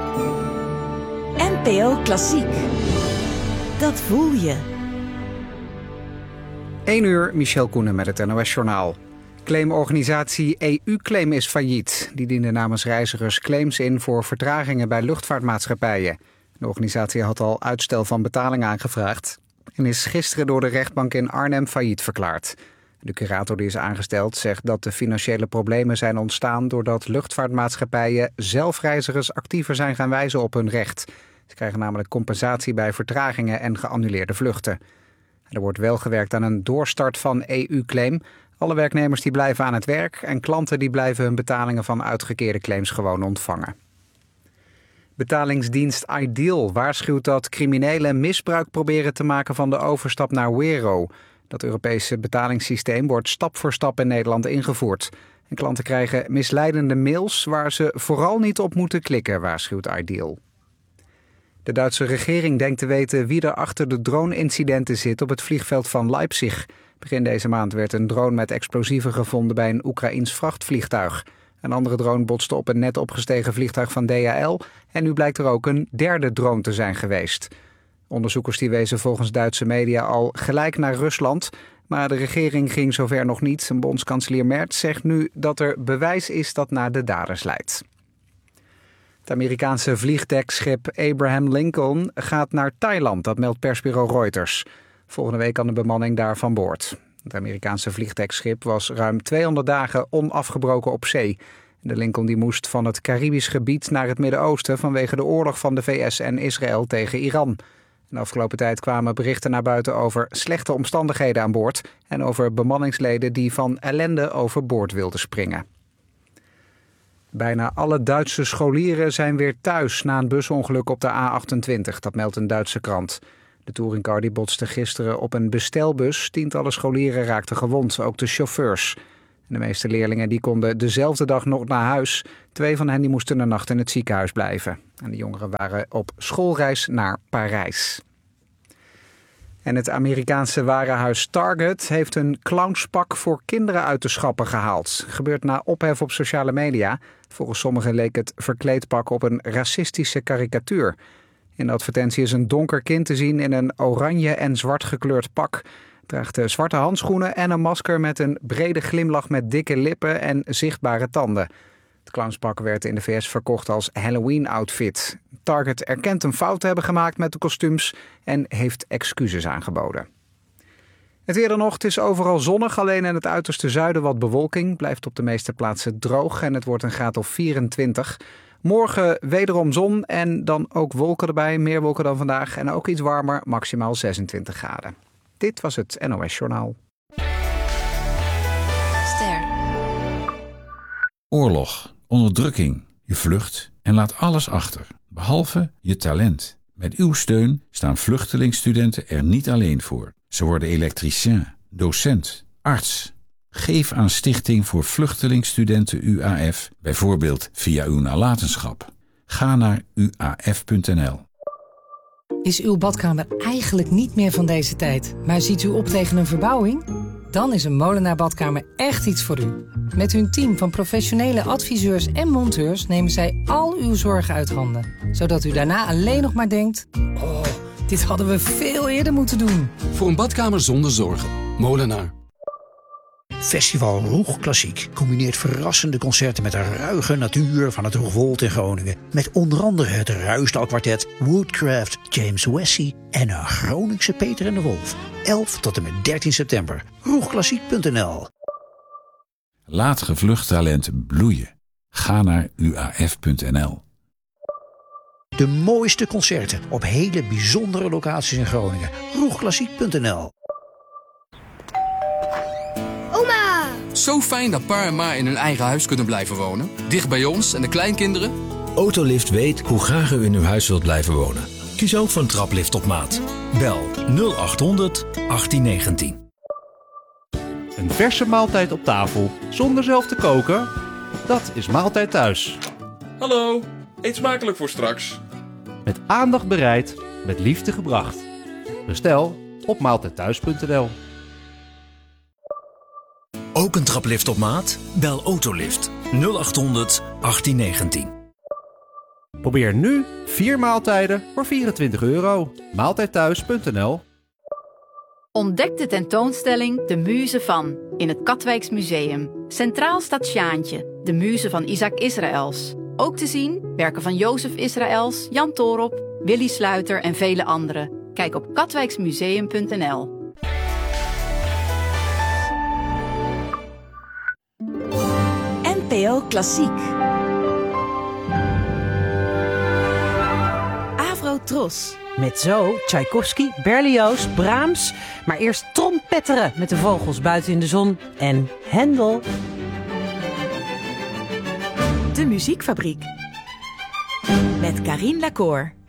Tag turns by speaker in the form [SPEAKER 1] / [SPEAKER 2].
[SPEAKER 1] NPO Klassiek. Dat voel je.
[SPEAKER 2] 1 uur, Michel Koenen met het NOS-journaal. Claimorganisatie EU-Claim is failliet. Die diende namens reizigers claims in voor vertragingen bij luchtvaartmaatschappijen. De organisatie had al uitstel van betaling aangevraagd en is gisteren door de rechtbank in Arnhem failliet verklaard. De curator die is aangesteld zegt dat de financiële problemen zijn ontstaan doordat luchtvaartmaatschappijen zelf reizigers actiever zijn gaan wijzen op hun recht. Ze krijgen namelijk compensatie bij vertragingen en geannuleerde vluchten. Er wordt wel gewerkt aan een doorstart van EU-claim. Alle werknemers die blijven aan het werk en klanten die blijven hun betalingen van uitgekeerde claims gewoon ontvangen. Betalingsdienst Ideal waarschuwt dat criminelen misbruik proberen te maken van de overstap naar Wero. Dat Europese betalingssysteem wordt stap voor stap in Nederland ingevoerd. En klanten krijgen misleidende mails waar ze vooral niet op moeten klikken, waarschuwt Ideal. De Duitse regering denkt te weten wie er achter de drone-incidenten zit op het vliegveld van Leipzig. Begin deze maand werd een drone met explosieven gevonden bij een Oekraïns vrachtvliegtuig. Een andere drone botste op een net opgestegen vliegtuig van DHL en nu blijkt er ook een derde drone te zijn geweest. Onderzoekers die wezen volgens Duitse media al gelijk naar Rusland, maar de regering ging zover nog niet. Bondskanselier Merz zegt nu dat er bewijs is dat naar de daders leidt. Het Amerikaanse vliegdekschip Abraham Lincoln gaat naar Thailand, dat meldt persbureau Reuters. Volgende week kan de bemanning daar van boord. Het Amerikaanse vliegdekschip was ruim 200 dagen onafgebroken op zee. De Lincoln die moest van het Caribisch gebied naar het Midden-Oosten vanwege de oorlog van de VS en Israël tegen Iran. De afgelopen tijd kwamen berichten naar buiten over slechte omstandigheden aan boord en over bemanningsleden die van ellende overboord wilden springen. Bijna alle Duitse scholieren zijn weer thuis na een busongeluk op de A28, dat meldt een Duitse krant. De touringcar die botste gisteren op een bestelbus. Tientallen scholieren raakten gewond, ook de chauffeurs. De meeste leerlingen die konden dezelfde dag nog naar huis. 2 van hen die moesten de nacht in het ziekenhuis blijven. En de jongeren waren op schoolreis naar Parijs. En het Amerikaanse warenhuis Target heeft een clownspak voor kinderen uit de schappen gehaald. Gebeurt na ophef op sociale media. Volgens sommigen leek het verkleedpak op een racistische karikatuur. In de advertentie is een donker kind te zien in een oranje en zwart gekleurd pak. Draagt zwarte handschoenen en een masker met een brede glimlach met dikke lippen en zichtbare tanden. Het clownspak werd in de VS verkocht als Halloween-outfit. Target erkent een fout te hebben gemaakt met de kostuums en heeft excuses aangeboden. Het weer dan nog, het is overal zonnig, alleen in het uiterste zuiden wat bewolking. Blijft op de meeste plaatsen droog en het wordt een graad of 24. Morgen wederom zon en dan ook wolken erbij, meer wolken dan vandaag. En ook iets warmer, maximaal 26 graden. Dit was het NOS Journaal.
[SPEAKER 3] Ster. Oorlog, onderdrukking, je vlucht en laat alles achter, behalve je talent. Met uw steun staan vluchtelingstudenten er niet alleen voor. Ze worden elektricien, docent, arts. Geef aan Stichting voor Vluchtelingstudenten UAF, bijvoorbeeld via uw nalatenschap. Ga naar uaf.nl.
[SPEAKER 4] Is uw badkamer eigenlijk niet meer van deze tijd, maar ziet u op tegen een verbouwing? Dan is een Molenaar Badkamer echt iets voor u. Met hun team van professionele adviseurs en monteurs nemen zij al uw zorgen uit handen. Zodat u daarna alleen nog maar denkt, oh, dit hadden we veel eerder moeten doen.
[SPEAKER 5] Voor een badkamer zonder zorgen. Molenaar.
[SPEAKER 6] Festival Roeg Klassiek combineert verrassende concerten met de ruige natuur van het Roegwold in Groningen. Met onder andere het Ruisdalkwartet, Woodcraft, James Wessie en een Groningse Peter en de Wolf. 11 tot en met 13 september. Roegklassiek.nl.
[SPEAKER 3] Laat gevlucht talent bloeien. Ga naar uaf.nl.
[SPEAKER 6] De mooiste concerten op hele bijzondere locaties in Groningen. Roegklassiek.nl.
[SPEAKER 5] Zo fijn dat pa en ma in hun eigen huis kunnen blijven wonen. Dicht bij ons en de kleinkinderen.
[SPEAKER 7] Autolift weet hoe graag u in uw huis wilt blijven wonen. Kies ook voor een traplift op maat. Bel 0800 1819.
[SPEAKER 8] Een verse maaltijd op tafel zonder zelf te koken? Dat is Maaltijd Thuis.
[SPEAKER 9] Hallo, eet smakelijk voor straks.
[SPEAKER 8] Met aandacht bereid, met liefde gebracht. Bestel op maaltijdthuis.nl.
[SPEAKER 7] Ook een traplift op maat? Bel Autolift 0800 1819.
[SPEAKER 8] Probeer nu 4 maaltijden voor €24. Maaltijdthuis.nl.
[SPEAKER 10] Ontdek de tentoonstelling De Muze van in het Katwijks Museum. Centraal staat Sjaantje, de muze van Isaac Israëls. Ook te zien werken van Jozef Israëls, Jan Toorop, Willy Sluiter en vele anderen. Kijk op katwijksmuseum.nl.
[SPEAKER 1] NPO Klassiek. Avro-Tros.
[SPEAKER 11] Met zo Tchaikovsky, Berlioz, Brahms, maar eerst trompetteren met de vogels buiten in de zon en Händel.
[SPEAKER 1] De Muziekfabriek. Met Carien Lacour.